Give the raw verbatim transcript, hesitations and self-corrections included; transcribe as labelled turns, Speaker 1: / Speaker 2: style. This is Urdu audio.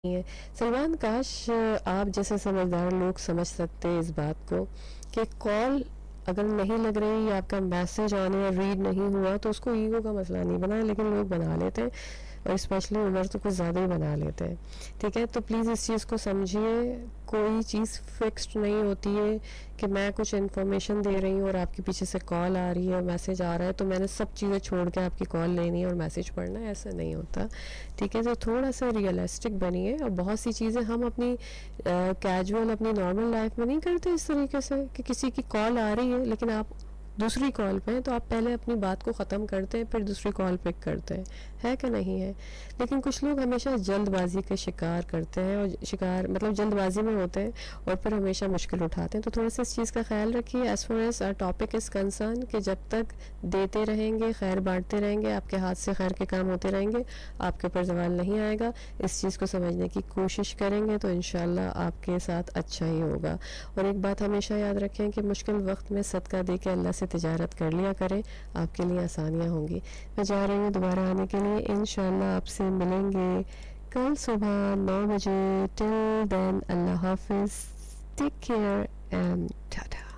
Speaker 1: ہے سلمان، کاش آپ جیسے سمجھدار لوگ سمجھ سکتے اس بات کو کہ کال اگر نہیں لگ رہی یا آپ کا میسج آنے یا ریڈ نہیں ہوا تو اس کو ایگو کا مسئلہ نہیں بنا، لیکن لوگ بنا لیتے ہیں، اور اسپیشلی عمر تو کچھ زیادہ ہی بنا لیتے ہیں. ٹھیک ہے، تو پلیز اس چیز کو سمجھیے. کوئی چیز فکسڈ نہیں ہوتی ہے کہ میں کچھ انفارمیشن دے رہی ہوں اور آپ کے پیچھے سے کال آ رہی ہے، میسج آ رہا ہے تو میں نے سب چیزیں چھوڑ کے آپ کی کال لینی ہے اور میسج پڑھنا ہے. ایسا نہیں ہوتا. ٹھیک ہے، تو تھوڑا سا ریئلسٹک بنیے. اور بہت سی چیزیں ہم اپنی کیجول اپنی نارمل لائف میں نہیں کرتے اس طریقے سے کہ کسی کی کال آ رہی ہے لیکن آپ دوسری کال پہ ہیں تو آپ پہلے اپنی بات کو ختم کرتے ہیں پھر دوسری کال پک کرتے ہیں. ہے کہ نہیں ہے؟ لیکن کچھ لوگ ہمیشہ جلد بازی کا شکار کرتے ہیں، اور شکار مطلب جلد بازی میں ہوتے ہیں اور پھر ہمیشہ مشکل اٹھاتے ہیں. تو تھوڑا سا اس چیز کا خیال رکھیے. As far as our topic is concern کہ جب تک دیتے رہیں گے، خیر بانٹتے رہیں گے، آپ کے ہاتھ سے خیر کے کام ہوتے رہیں گے، آپ کے اوپر زوال نہیں آئے گا. اس چیز کو سمجھنے کی کوشش کریں گے تو انشاءاللہ آپ کے ساتھ اچھا ہی ہوگا. اور ایک بات ہمیشہ یاد رکھیں کہ مشکل وقت میں صدقہ دے کے اللہ سے تجارت کر لیا کریں، آپ کے لیے آسانیاں ہوں گی. میں جا رہی ہوں دوبارہ آنے کے لیے. انشاءاللہ آپ سے ملیں گے کل صبح نو بجے. ٹل دین اللہ حافظ. Take care and Tata.